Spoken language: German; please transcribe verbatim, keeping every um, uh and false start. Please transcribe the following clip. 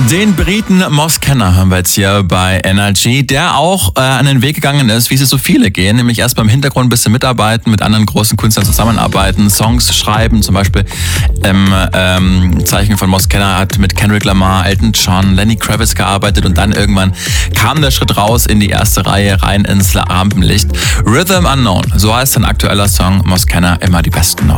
Den Briten Moss Kenner haben wir jetzt hier bei N R G, der auch äh, an den Weg gegangen ist, wie sie so viele gehen, nämlich erstmal im Hintergrund ein bisschen mitarbeiten, mit anderen großen Künstlern zusammenarbeiten, Songs schreiben, zum Beispiel im ähm, Zeichen von Moss Kenner hat mit Kendrick Lamar, Elton John, Lenny Kravitz gearbeitet und dann irgendwann kam der Schritt raus in die erste Reihe, rein ins Rampenlicht. Rhythm Unknown, so heißt ein aktueller Song, Moss Kenner, immer die besten neuen.